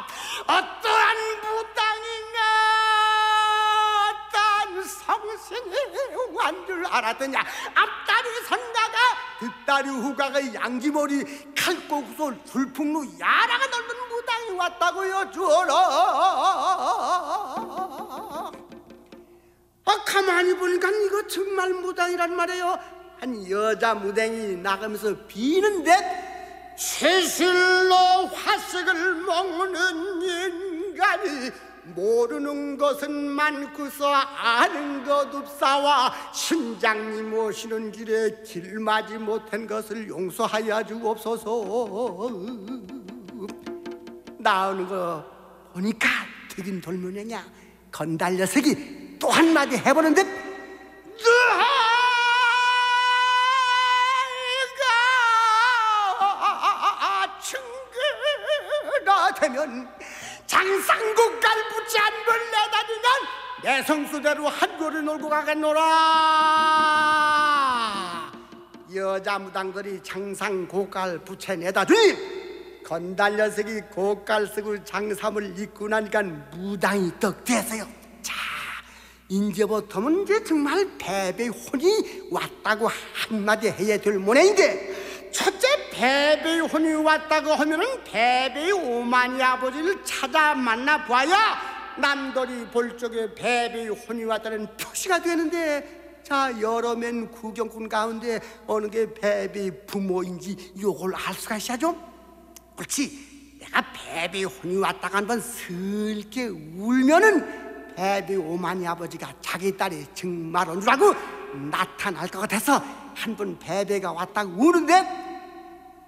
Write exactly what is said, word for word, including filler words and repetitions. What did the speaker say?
어떠한 무당인가 딴 성신이 완 줄 알았더냐. 앞다리 선가가 뒷다리 후가가 양지머리 칼꼬구솔 불풍루 야라가 넓은 무당이 왔다고요. 주어라. 아, 가만히 보니까 이거 정말 무당이란 말이에요. 한 여자 무당이 나가면서 비는데 쇠실로 화식을 먹는 인간이 모르는 것은 많고서 아는 것 없사와 신장님 오시는 길에 길맞이 못한 것을 용서하여 주옵소서. 나오는 거 보니까 되긴 돌문이냐. 건달 녀석이 또 한마디 해보는데 너가 증거가 되면 장상국갈 붙이 한 번 내다니면 내 성수대로 한 고리 놀고 가겠노라. 여자 무당들이 장상국갈 붙여 내다주니 건달 녀석이 고깔 쓰고 장삼을 입고 나니까 무당이 떡 됐어요. 자, 이제부터는 이제 정말 패배의 혼이 왔다고 한마디 해야 될 모양인데, 첫째 패배의 혼이 왔다고 하면은 패배의 오마니 아버지를 찾아 만나 봐야 남들이 볼 적에 패배의 혼이 왔다는 표시가 되는데, 자, 여러 면 구경꾼 가운데 어느 게 패배의 부모인지 요걸 알 수가 있어야죠. 그렇지, 내가 패배의 혼이 왔다가 한번 슬게 울면은 패배의 오마니 아버지가 자기 딸이 정말 온 줄 알고 나타날 것 같아서 한 번 패배가 왔다고 우는데